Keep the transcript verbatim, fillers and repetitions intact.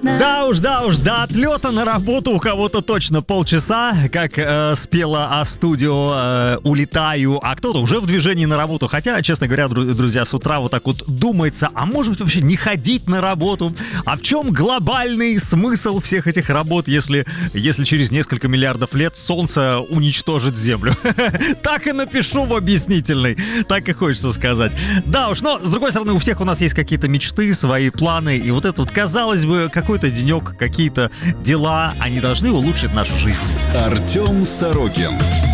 Да уж, да уж, до отлета на работу у кого-то точно полчаса, как э, спела А-студио э, «Улетаю», а кто-то уже в движении на работу. Хотя, честно говоря, дру- друзья, с утра вот так вот думается, а может быть вообще не ходить на работу? А в чем глобальный смысл всех этих работ, если, если через несколько миллиардов лет Солнце уничтожит Землю? Так и напишу в объяснительной, так и хочется сказать. Да уж, но, с другой стороны, у всех у нас есть какие-то мечты, свои планы, и вот это вот, казалось бы, какой-то денек, какие-то дела, они должны улучшить нашу жизнь. Артем Сорокин.